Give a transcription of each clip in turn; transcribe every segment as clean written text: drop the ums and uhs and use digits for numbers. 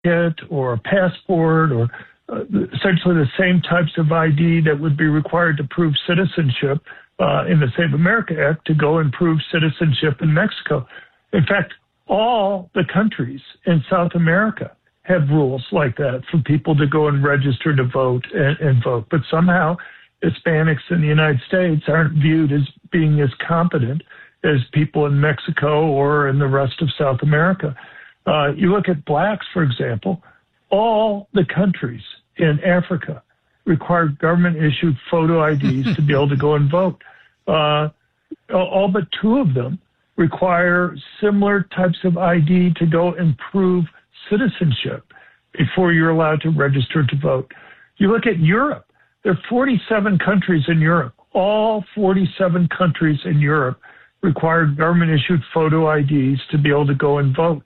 kit or a passport or essentially the same types of ID that would be required to prove citizenship in the Save America Act to go and prove citizenship in Mexico. In fact, all the countries in South America have rules like that for people to go and register to vote and vote. But somehow Hispanics in the United States aren't viewed as being as competent as people in Mexico or in the rest of South America. You look at blacks, for example, all the countries in Africa require government-issued photo IDs to be able to go and vote. All but two of them require similar types of ID to go and prove citizenship before you're allowed to register to vote. You look at Europe. There are 47 countries in Europe. All 47 countries in Europe require government-issued photo IDs to be able to go and vote.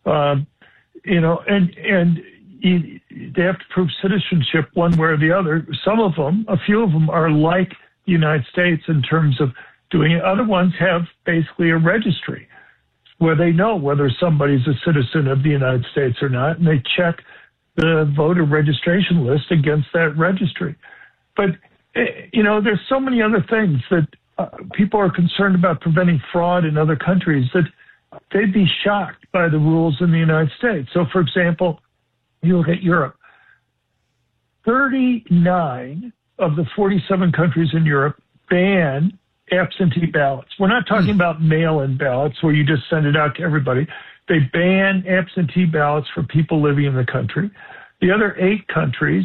They have to prove citizenship one way or the other. Some of them, a few of them, are like the United States in terms of doing it. Other ones have basically a registry where they know whether somebody's a citizen of the United States or not, and they check the voter registration list against that registry. But, there's so many other things that people are concerned about preventing fraud in other countries that they'd be shocked by the rules in the United States. So, for example, you look at Europe, 39 of the 47 countries in Europe ban absentee ballots. We're not talking about mail-in ballots where you just send it out to everybody. They ban absentee ballots for people living in the country. The other 8 countries,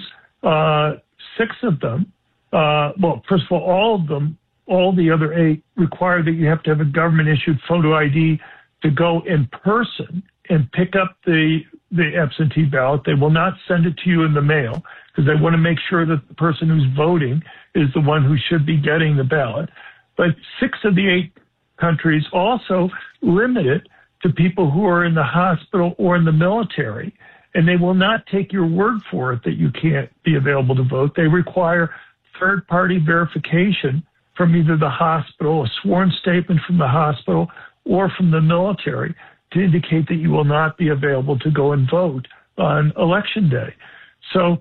6 of them, first of all of them, all the other 8 require that you have to have a government-issued photo ID to go in person and pick up the absentee ballot. They will not send it to you in the mail because they want to make sure that the person who's voting is the one who should be getting the ballot. But 6 of the 8 countries also limit it to people who are in the hospital or in the military, and they will not take your word for it that you can't be available to vote. They require third-party verification from either the hospital, a sworn statement from the hospital, or from the military to indicate that you will not be available to go and vote on election day. So,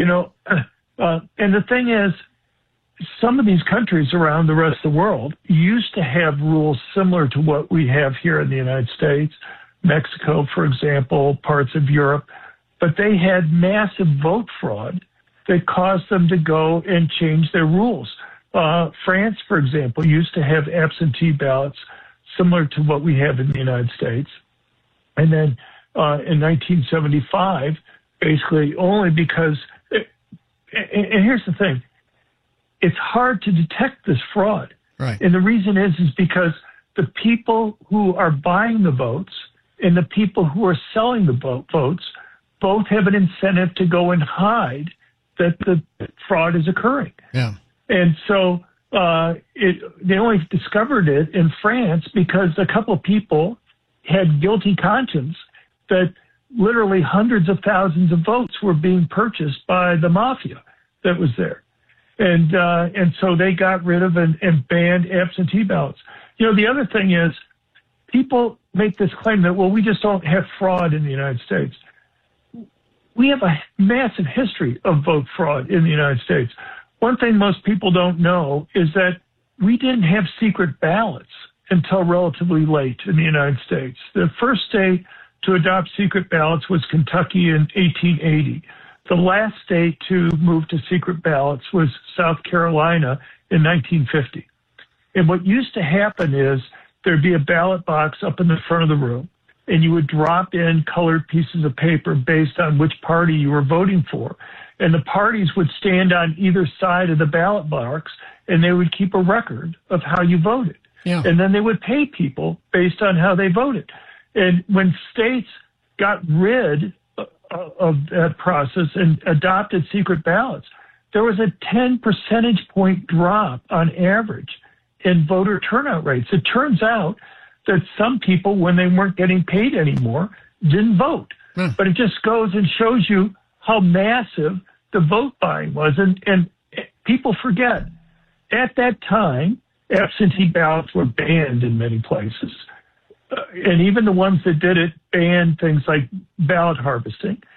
and the thing is, some of these countries around the rest of the world used to have rules similar to what we have here in the United States, Mexico, for example, parts of Europe, but they had massive vote fraud that caused them to go and change their rules. France, for example, used to have absentee ballots similar to what we have in the United States. And then in 1975, basically only because, and here's the thing, it's hard to detect this fraud. Right. And the reason is because the people who are buying the votes and the people who are selling the votes both have an incentive to go and hide that the fraud is occurring. Yeah. And so they only discovered it in France because a couple of people had guilty conscience that literally hundreds of thousands of votes were being purchased by the mafia that was there. And so they got rid of and banned absentee ballots. The other thing is people make this claim that, well, we just don't have fraud in the United States. We have a massive history of vote fraud in the United States. One thing most people don't know is that we didn't have secret ballots until relatively late in the United States. The first state to adopt secret ballots was Kentucky in 1880. The last state to move to secret ballots was South Carolina in 1950. And what used to happen is there'd be a ballot box up in the front of the room, and you would drop in colored pieces of paper based on which party you were voting for. And the parties would stand on either side of the ballot box, and they would keep a record of how you voted. Yeah. And then they would pay people based on how they voted. And when states got rid of that process and adopted secret ballots, there was a 10 percentage point drop on average in voter turnout rates. It turns out that some people, when they weren't getting paid anymore, didn't vote. But it just goes and shows you how massive the vote buying was. And people forget, at that time, absentee ballots were banned in many places. and even the ones that did it banned things like ballot harvesting.